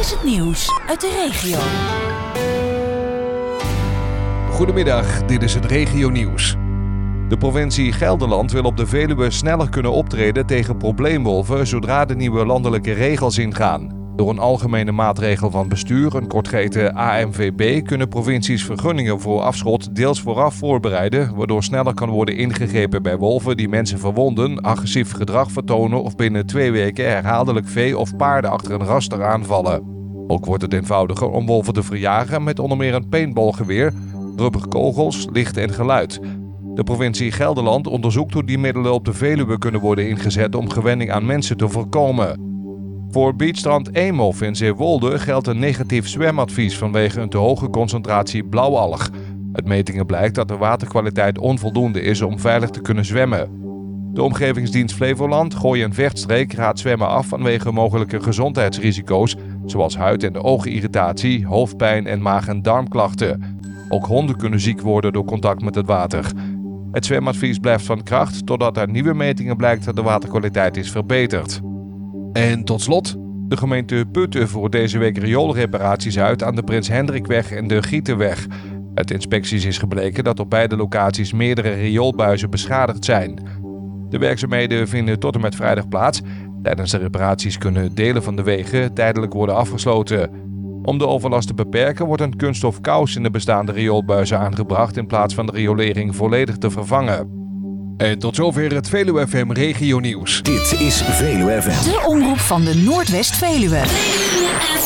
is het nieuws uit de regio. Goedemiddag, dit is het regionieuws. De provincie Gelderland wil op de Veluwe sneller kunnen optreden tegen probleemwolven zodra de nieuwe landelijke regels ingaan. Door een algemene maatregel van bestuur, een kort geheten AMVB, kunnen provincies vergunningen voor afschot deels vooraf voorbereiden, waardoor sneller kan worden ingegrepen bij wolven die mensen verwonden, agressief gedrag vertonen of binnen 2 weken herhaaldelijk vee of paarden achter een raster aanvallen. Ook wordt het eenvoudiger om wolven te verjagen met onder meer een paintballgeweer, rubberkogels, licht en geluid. De provincie Gelderland onderzoekt hoe die middelen op de Veluwe kunnen worden ingezet om gewenning aan mensen te voorkomen. Voor beachstrand Eemhof in Zeewolde geldt een negatief zwemadvies vanwege een te hoge concentratie blauwalg. Uit metingen blijkt dat de waterkwaliteit onvoldoende is om veilig te kunnen zwemmen. De Omgevingsdienst Flevoland, Gooi- en Vechtstreek raadt zwemmen af vanwege mogelijke gezondheidsrisico's, zoals huid- en oogirritatie, hoofdpijn en maag- en darmklachten. Ook honden kunnen ziek worden door contact met het water. Het zwemadvies blijft van kracht totdat uit nieuwe metingen blijkt dat de waterkwaliteit is verbeterd. En tot slot, de gemeente Putten voert deze week rioolreparaties uit aan de Prins Hendrikweg en de Gietenweg. Uit inspecties is gebleken dat op beide locaties meerdere rioolbuizen beschadigd zijn. De werkzaamheden vinden tot en met vrijdag plaats. Tijdens de reparaties kunnen delen van de wegen tijdelijk worden afgesloten. Om de overlast te beperken wordt een kunststof kous in de bestaande rioolbuizen aangebracht in plaats van de riolering volledig te vervangen. En tot zover het Veluwe FM Regionieuws. Dit is Veluwe FM. De omroep van de Noordwest-Veluwe.